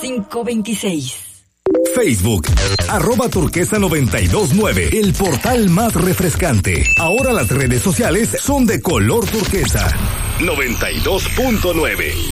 526. Facebook, @turquesa929, el portal más refrescante. Ahora las redes sociales son de color turquesa. 92.9.